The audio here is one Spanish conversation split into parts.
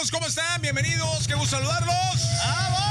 amigos, ¿cómo están? Bienvenidos, qué gusto saludarlos. ¡Vamos!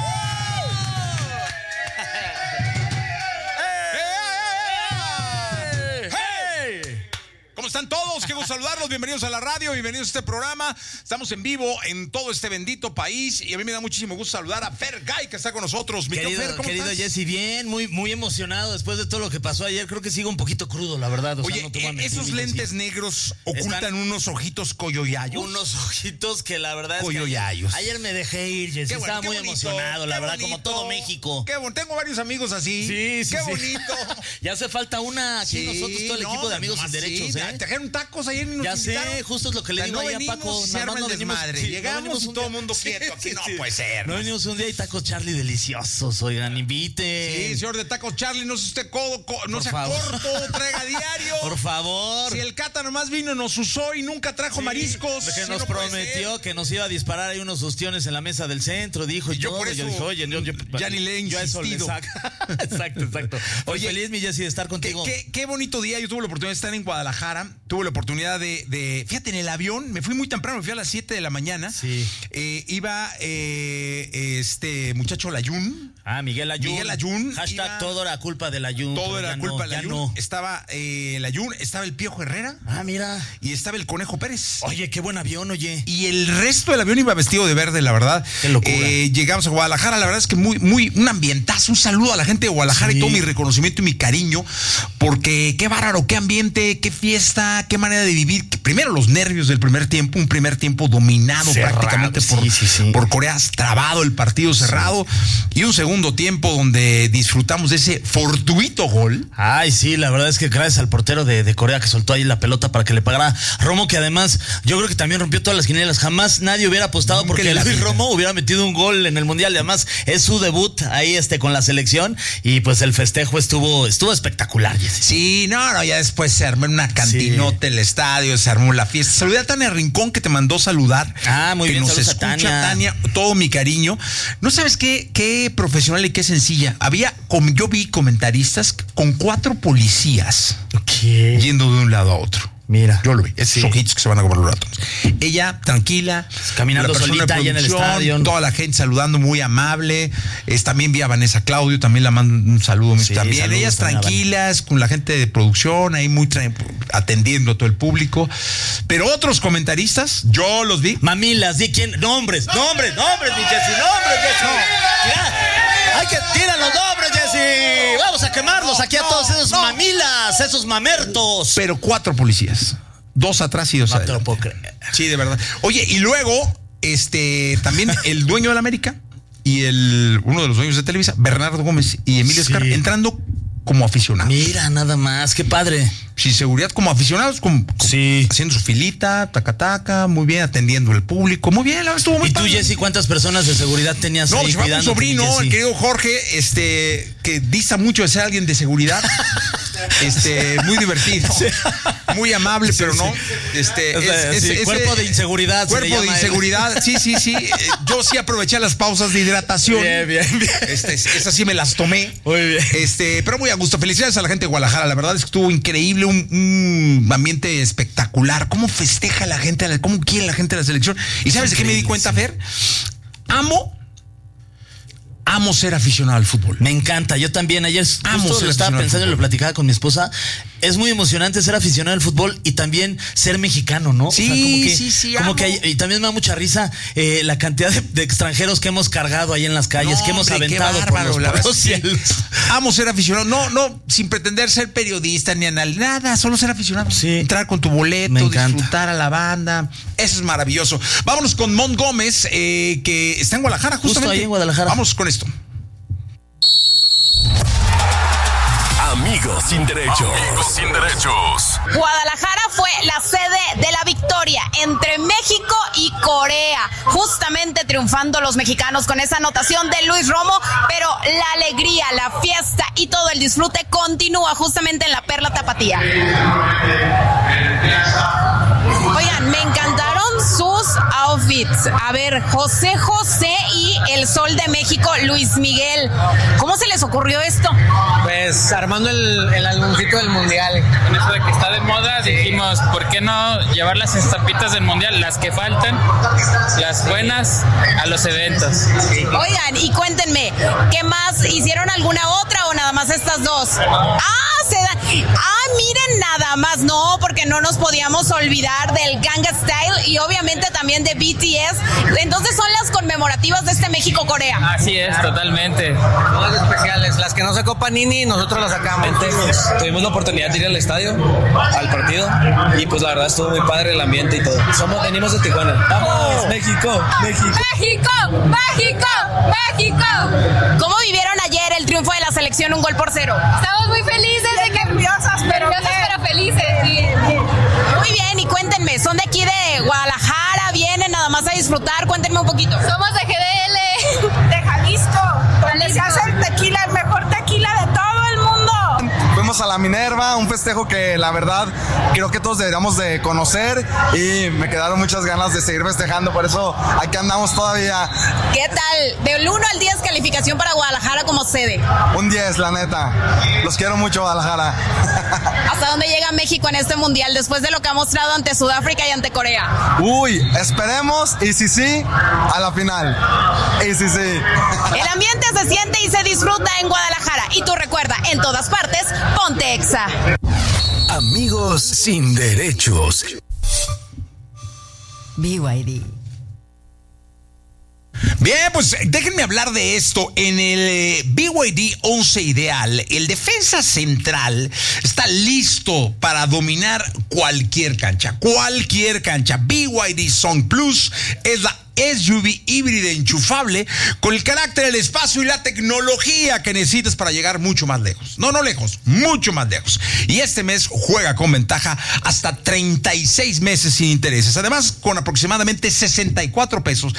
¿Cómo están todos? Qué gusto saludarlos, bienvenidos a la radio, bienvenidos a este programa. Estamos en vivo en todo este bendito país y a mí me da muchísimo gusto saludar a Fergay, que está con nosotros. Querido Jesse, bien, muy emocionado después de todo lo que pasó ayer. Creo que sigo un poquito crudo, la verdad. Oye, esos lentes negros ocultan unos ojitos coyoyayos. Unos ojitos que la verdad coyoyayos. es que ayer me dejé ir, Jesse. Estaba muy emocionado, la verdad, como todo México. Qué bueno, tengo varios amigos así. Sí. Qué bonito. Ya hace falta una aquí nosotros, todo el equipo de Amigos Sin Derechos, ¿eh? Trajeron tacos ayer y nos ya invitaron. Sé, justo es lo que le digo ahí a Paco. Se arma el desmadre. Sí, llegamos y todo el mundo quieto. Aquí no puede ser. No venimos un día y tacos Charlie deliciosos, oigan, inviten. Sí, señor de tacos Charlie, no se usted no sea corto, traiga diario. Por favor. Si el Cata nomás vino, nos usó y nunca trajo mariscos. Que nos prometió que nos iba a disparar ahí unos ostiones en la mesa del centro, dijo. Yo por eso dije, oye, ya ni le he insistido. Exacto. Oye, feliz, mi Jessy, de estar contigo. Qué bonito día. Yo tuve la oportunidad de estar en Guadalajara. Tuve la oportunidad de fíjate, en el avión, me fui muy temprano, me fui a las 7 de la mañana. Sí. Iba este muchacho Layún. Miguel Layún. Hashtag todo era culpa de Layún. Todo era culpa de Layún. No. Estaba Layún, estaba el Piojo Herrera. Mira. Y estaba el Conejo Pérez. Oye, qué buen avión, oye. Y el resto del avión iba vestido de verde, la verdad. Qué locura. Llegamos a Guadalajara, la verdad es que un ambientazo, un saludo a la gente de Guadalajara y todo mi reconocimiento y mi cariño, porque qué bárbaro, qué ambiente, qué fiesta, qué manera de vivir. Primero los nervios del primer tiempo, un primer tiempo dominado cerrado, prácticamente por Corea, trabado el partido cerrado, y un segundo tiempo donde disfrutamos de ese fortuito gol. Sí, la verdad es que gracias al portero de Corea que soltó ahí la pelota para que le pagara Romo, que además yo creo que también rompió todas las quinielas. Jamás nadie hubiera apostado porque Luis Romo hubiera metido un gol en el Mundial, y además es su debut ahí con la selección, y pues el festejo estuvo espectacular, Jesse. Sí, no, ya después se armó una cantinota el estadio, se armó la fiesta. Saludé a Tania Rincón, que te mandó saludar. Muy bien, nos escucha, Tania, todo mi cariño. No sabes qué profesional y qué sencilla. Yo vi comentaristas con 4 policías yendo de un lado a otro. Mira, yo lo vi, esos ojitos que se van a comer los ratones. Ella, tranquila, caminando solita ahí en el estadio. Toda la gente saludando, muy amable. También vi a Vanessa Claudio, también la mando un saludo. También saludos, ellas tranquilas, con la gente de producción, ahí atendiendo a todo el público. Pero otros comentaristas, yo los vi. Mamilas, ¿de quién? Nombres, mi Jessy, nombres, Jessy. Hay que tirar los nombres, Jessy. Vamos a quemarlos aquí a todos esos mamilas, esos mamertos. Pero 4 policías, 2 atrás y 2 adelante. No te lo puedo creer. Sí, de verdad. Oye, y luego, también el dueño de la América y uno de los dueños de Televisa, Bernardo Gómez y Emilio Escar, entrando como aficionados. Mira, nada más, qué padre. Sin seguridad, como aficionados, haciendo su filita, taca, muy bien, atendiendo al público, muy bien, la estuvo muy ¿Y tú, Jessy, cuántas personas de seguridad tenías ahí cuidando? Un sobrino, el querido Jorge, que dista mucho de ser alguien de seguridad, muy divertido, muy amable, pero no, cuerpo de inseguridad. Cuerpo de inseguridad, sí. Yo sí aproveché las pausas de hidratación. Bien. Esas sí me las tomé. Muy bien. Pero muy a gusto. Felicidades a la gente de Guadalajara, la verdad es que estuvo increíble, un ambiente espectacular. ¿Cómo festeja la gente? ¿Cómo quiere la gente de la selección? ¿Y sabes de qué me di cuenta, Fer? Amo ser aficionado al fútbol. Me encanta, yo también. Ayer justo lo estaba pensando y lo platicaba con mi esposa. Es muy emocionante ser aficionado al fútbol y también ser mexicano, ¿no? Sí. Como que y también me da mucha risa la cantidad de extranjeros que hemos cargado ahí en las calles, que hemos aventado por los cielos. Amo ser aficionado. No, sin pretender ser periodista ni nada, solo ser aficionado. Sí. Entrar con tu boleto, disfrutar a la banda. Eso es maravilloso. Vámonos con Mon Gómez, que está en Guadalajara, justamente. Justo ahí en Guadalajara. Vamos con esto. Amigos sin derechos. Guadalajara fue la sede de la victoria entre México y Corea, justamente triunfando los mexicanos con esa anotación de Luis Romo, pero la alegría, la fiesta y todo el disfrute continúa justamente en la Perla Tapatía. Oigan, me encantaron sus outfits. outfits. A ver, José José y el Sol de México, Luis Miguel. ¿Cómo se les ocurrió esto? Pues armando el álbumcito del mundial. En eso de que está de moda, dijimos, ¿por qué no llevar las estampitas del mundial, las que faltan, las buenas, a los eventos? Oigan, y cuéntenme, ¿qué más? ¿Hicieron alguna otra o nada más estas dos? Miren nada más, no, porque no nos podíamos olvidar del Gangnam Style y obviamente también de BTS. Entonces son las conmemorativas de este México-Corea. Así es, totalmente. Todas especiales, las que no sacó Panini, nosotros las sacamos. Tuvimos la oportunidad de ir al estadio, al partido, y pues la verdad estuvo muy padre el ambiente y todo. Venimos de Tijuana. ¡Vamos, México! ¡México! ¡México! ¡México! ¡México! ¿Cómo vivieron ayer el triunfo de la selección 1-0? Estamos muy felices de que nerviosas pero felices. Sí. Muy bien, y cuéntenme, ¿son de aquí de Guadalajara? ¿Vienen nada más a disfrutar? Cuéntenme un poquito. Somos de GDL. De Jalisco. Les hace el tequila, el mejor tequila de todo el mundo. Fuimos a la Minerva, un festejo que la verdad creo que todos deberíamos de conocer y me quedaron muchas ganas de seguir festejando, por eso aquí andamos todavía. ¿Qué tal? Del 1 al 10 calificación para Guadalajara como sede. Un 10, la neta. Los quiero mucho, Guadalajara. ¿Hasta dónde llega México en este mundial después de lo que ha mostrado ante Sudáfrica y ante Corea? Uy, esperemos y si sí, a la final. Y si sí. El ambiente se siente y se disfruta en Guadalajara. Y tú recuerda, en todas partes, ponte Exa. Amigos sin derechos. BYD. Bien, pues déjenme hablar de esto. En el BYD 11 Ideal, el defensa central está listo para dominar cualquier cancha. Cualquier cancha. BYD Song Plus es la SUV híbrida enchufable con el carácter, el espacio y la tecnología que necesitas para llegar mucho más lejos. No lejos, mucho más lejos. Y este mes juega con ventaja hasta 36 meses sin intereses. Además, con aproximadamente 64 pesos,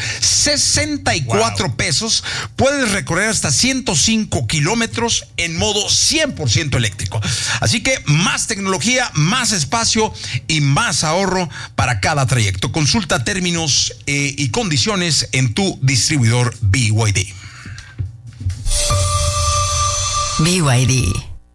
puedes recorrer hasta 105 kilómetros en modo 100% eléctrico. Así que más tecnología, más espacio y más ahorro para cada trayecto. Consulta términos y condiciones en tu distribuidor BYD. BYD.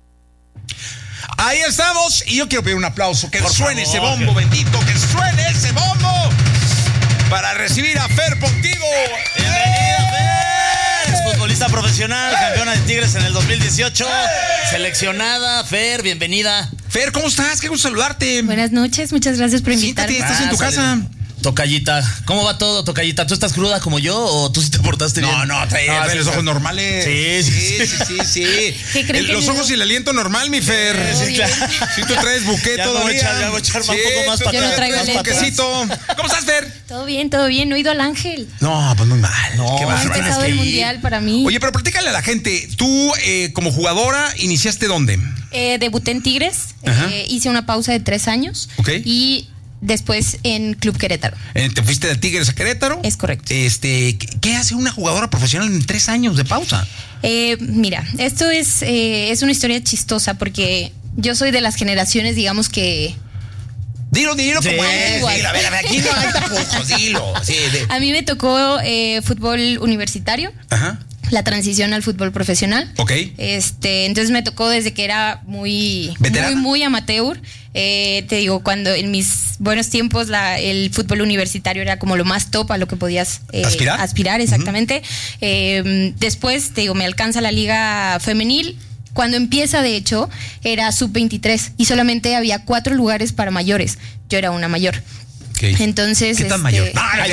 Ahí estamos y yo quiero pedir un aplauso, que suene ese bombo, bendito, que suene ese bombo para recibir a Fer Pontigo. Bienvenida, Fer. Es futbolista profesional, campeona de Tigres en el 2018, seleccionada. Fer, bienvenida. Fer, ¿cómo estás? Qué gusto saludarte. Buenas noches, muchas gracias por invitarme. Siéntate, estás en tu casa. Tocayita, ¿cómo va todo, Tocayita? ¿Tú estás cruda como yo o tú sí te portaste bien? No, traes los ojos normales. Sí. ¿Qué creen Los ojos y el aliento normal, mi Fer. Sí, claro. Si tú traes buque todavía. Ya voy a echar un poco más para Yo no traigo atrás. buquecito. ¿Cómo estás, Fer? Todo bien, no he ido al Ángel. No, pues muy mal. No, Qué Ha bárbaro. empezado el mundial para mí. Oye, pero platícale a la gente. Tú, como jugadora, ¿iniciaste dónde? Debuté en Tigres, hice una pausa de 3 años. Ok. Y después en Club Querétaro. ¿Te fuiste de Tigres a Querétaro? Es correcto. ¿Qué hace una jugadora profesional en 3 años de pausa? Mira, esto es una historia chistosa porque yo soy de las generaciones, digamos que... Dilo Sí, como es. igual. Dilo, a ver, aquí no hay tapujos, dilo. Sí, A mí me tocó fútbol universitario. Ajá. La transición al fútbol profesional. Ok. Entonces me tocó desde que era muy amateur. Te digo, cuando en mis buenos tiempos el fútbol universitario era como lo más top a lo que podías aspirar, exactamente. Después, te digo, me alcanza la liga femenil. Cuando empieza, de hecho, era sub-23 y solamente había 4 lugares para mayores. Yo era una mayor. Okay. Entonces, ¿qué tan mayor?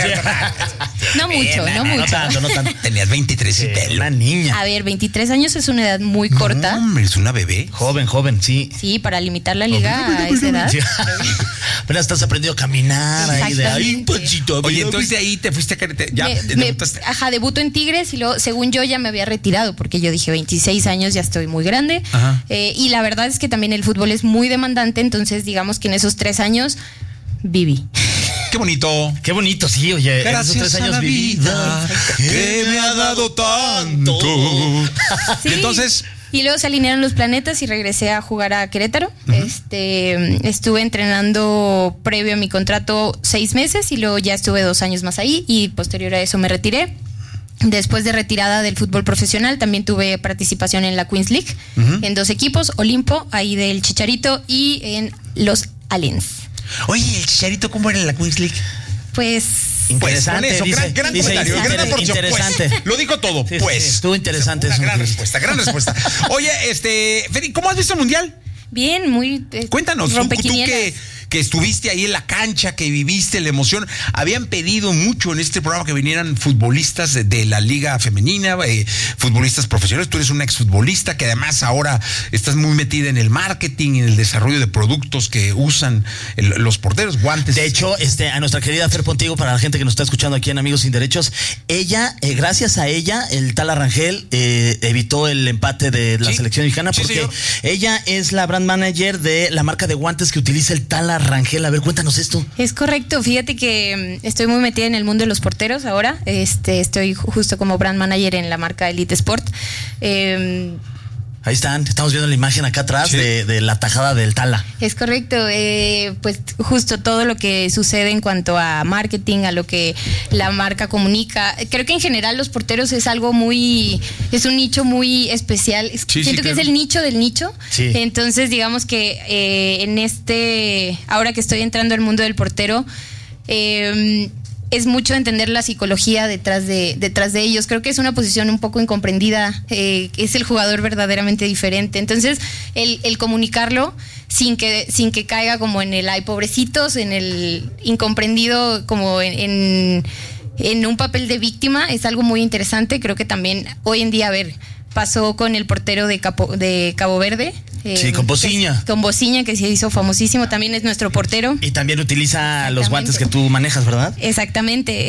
No mucho. No tanto. Tenías 23 y pelo. Una niña. A ver, 23 años es una edad muy corta. No, hombre, es una bebé. Joven, sí. Sí, para limitar la liga a esa edad. Sí. Apenas estás aprendiendo a caminar ahí de ahí, pancito. Oye, entonces de ahí te fuiste a Querétaro. Ya, debuto en Tigres y luego, según yo, ya me había retirado porque yo dije 26 años, ya estoy muy grande. Y la verdad es que también el fútbol es muy demandante, entonces digamos que en esos 3 años viví. Qué bonito. Qué bonito, sí, oye. Gracias en esos 3 años a la viví. vida que me ha dado tanto. Sí. Y entonces... Y luego se alinearon los planetas y regresé a jugar a Querétaro. Estuve entrenando previo a mi contrato 6 meses y luego ya estuve 2 años más ahí y posterior a eso me retiré. Después de retirada del fútbol profesional, también tuve participación en la Queens League, en 2 equipos, Olimpo, ahí del Chicharito, y en los Aliens. Oye, el Chicharito, ¿cómo era en la Queens League? Pues... Interesante, eso, dice, gran comentario, gran aportación. Interesante. Pues, lo dijo todo, sí, pues. Sí, estuvo interesante. Una gran respuesta. Oye, Feri, ¿cómo has visto el Mundial? Bien, muy... Cuéntanos, tú que estuviste ahí en la cancha, que viviste la emoción. Habían pedido mucho en este programa que vinieran futbolistas de la liga femenina, futbolistas profesionales. Tú eres un exfutbolista que además ahora estás muy metida en el marketing, en el desarrollo de productos que usan los porteros, guantes. De hecho, a nuestra querida Fer Pontigo, para la gente que nos está escuchando aquí en Amigos Sin Derechos, ella, gracias a ella, el Tala Rangel evitó el empate de la selección mexicana, porque ella es la brand manager de la marca de guantes que utiliza el Tala Rangel. A ver, cuéntanos esto. Es correcto, fíjate que estoy muy metida en el mundo de los porteros ahora. Estoy justo como brand manager en la marca Elite Sport. Ahí estamos viendo la imagen acá atrás de la tajada del Tala. Es correcto, pues justo todo lo que sucede en cuanto a marketing, a lo que la marca comunica. Creo que en general los porteros es un nicho muy especial. Siento que es el nicho del nicho. Sí. Entonces, digamos que ahora que estoy entrando al mundo del portero, es mucho entender la psicología detrás de ellos. Creo que es una posición un poco incomprendida. Es el jugador verdaderamente diferente. Entonces, el comunicarlo sin que caiga como en el ay pobrecitos, en el incomprendido, como en un papel de víctima, es algo muy interesante. Creo que también hoy en día, pasó con el portero de Cabo Verde. Con Bociña. Con Bociña, que se hizo famosísimo, también es nuestro portero. Y también utiliza los guantes que tú manejas, ¿verdad? Exactamente.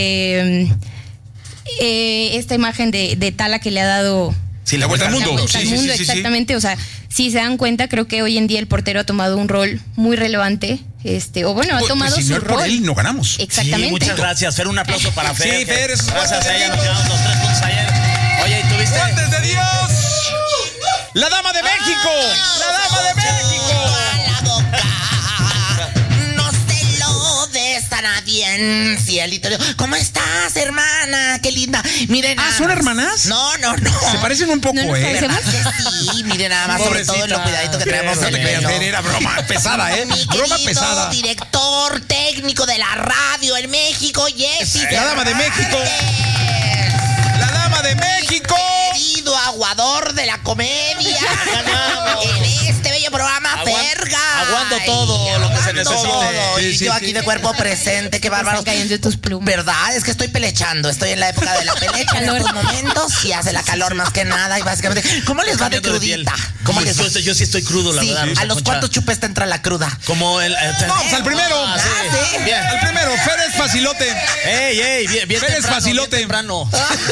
Esta imagen de Tala que le ha dado... Sí, la vuelta al mundo. Exactamente. O sea, si se dan cuenta, creo que hoy en día el portero ha tomado un rol muy relevante. Ha tomado su rol. Por él no ganamos. Exactamente. Sí, muchas gracias, Fer. Un aplauso para Fer. Sí, Fer, gracias a ella nos llevamos los 3 puntos ayer. Oye, ¿y tuviste? ¡Guantes de Dios! ¡La Dama de México! ¡La Dama de México! La boca. No se lo des a nadie, cielito. ¿Cómo estás, hermana? Qué linda. Miren. ¿Son hermanas? No. Se parecen un poco, ¿Verdad que sí? Miren nada más, sobre todo lo cuidadito que traemos el pelo. Era broma pesada, broma pesada. Director técnico de la radio en México, Jessy. La Dama de México. La Dama de México. Querido aguador de la comedia. En este bello programa, Ferga. Aguando todo lo que se necesite. Y yo aquí de cuerpo presente, qué bárbaro. Están cayendo tus plumas. ¿Verdad? Es que estoy pelechando. Estoy en la época de la pelecha en estos momentos y hace la calor más que nada. Y básicamente, ¿cómo les va de crudita? ¿Cómo les va? Yo sí estoy crudo, la verdad. ¿A los cuántos chupes te entra la cruda? Como el... Vamos al primero. Bien. Al primero, Fer es facilote. Bien Fer es facilote. Temprano.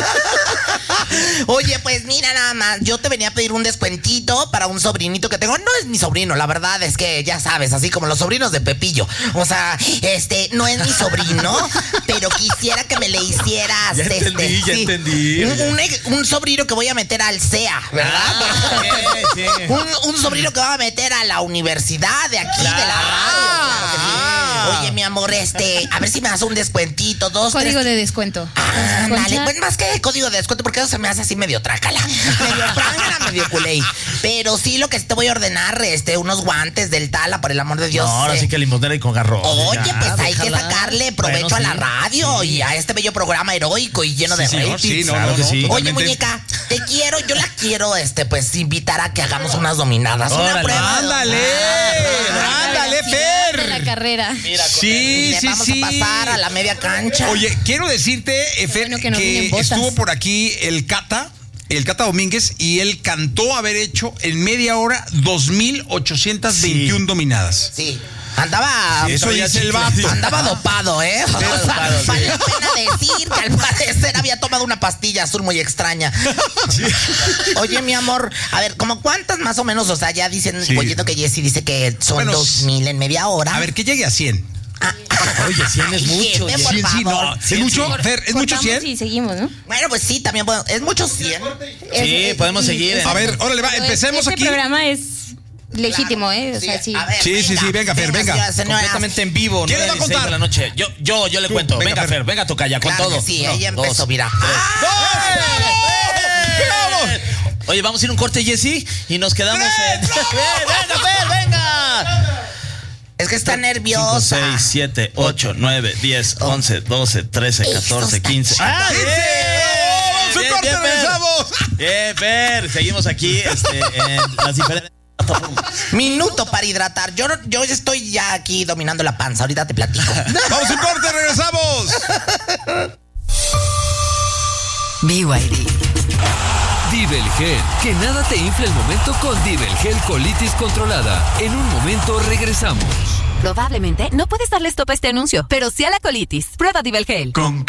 Oye, pues mira nada más, yo te venía a pedir un descuentito para un sobrinito que tengo. No es mi sobrino, la verdad es que ya sabes, así como los sobrinos de Pepillo. O sea, no es mi sobrino, pero quisiera que me le hicieras ya entendí. Un sobrino que voy a meter al CEA, ¿verdad? Sí. Un sobrino que va a meter a la universidad de aquí, de la radio. Claro que sí. Oye, mi amor, a ver si me das un descuentito, Código de descuento. Dale, pues más que código de descuento, porque eso se me hace así medio trácala. Medio prángara, medio culé. Pero sí, lo que sí te voy a ordenar, unos guantes del Tala, por el amor de Dios. No, ahora sí que limonera y con garro. Oye, pues hay que sacarle provecho a la radio y a este bello programa heroico y lleno de ratings. Sí, Oye, muñeca, yo la quiero, pues invitar a que hagamos unas dominadas. Una prueba. Ándale, Fer. De la carrera. Mira, vamos a pasar a la media cancha. Oye, quiero decirte, Fer, que estuvo por aquí el Cata Domínguez, y él cantó haber hecho en media hora 2,821 dominadas. Sí. Andaba. Sí, eso dice el vato. Andaba dopado, ¿eh? Vale la pena decir que al parecer había tomado una pastilla azul muy extraña. Sí. Oye, mi amor, a ver, ¿como cuántas más o menos? O sea, ya dicen, oyendo que Jessy dice que son 2,000 en media hora. A ver, que llegue a 100. Oye, 100 es mucho. 100, sí, no. ¿Es mucho, Fer? ¿Es mucho 100? Sí, seguimos, ¿no? Bueno, pues sí, también es mucho 100. Sí, podemos seguir. A ver, órale, va, empecemos aquí. Este programa es legítimo, ¿eh? O sea, sí. Sí, venga, Fer, venga. Completamente en vivo. ¿Quién le va a contar? De la noche. Yo le cuento. Venga, Fer, venga, tocaya, con todo. Sí, ella empezó, mira. Oye, vamos a ir un corte, Jessy, y nos quedamos en... ¡Venga, Fer, venga! Es que está nerviosa. 5, 6, 7, 8, 9, 10, 11, 12, 13, 14, 15. ¡Ah, bien! ¡Vamos, un corte, regresamos! Bien, Fer, seguimos aquí en las diferentes... Minuto para hidratar. Yo estoy ya aquí dominando la panza. Ahorita te platico. Vamos, un corte, regresamos. BYD. Divelgel, que nada te infle el momento con Divelgel colitis controlada. En un momento regresamos. Probablemente no puedes darle stop a este anuncio, pero sí a la colitis. Prueba Divelgel. Con